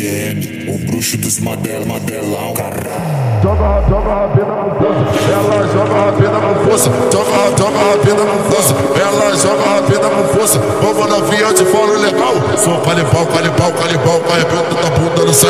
O bruxo dos madelão, caralho. Joga a rapida com força, ela joga a rapida com força. Joga a rapida com força, ela joga a rapida com força. Vamos na via de fora legal. Só calibau, arrebenta da bunda no céu.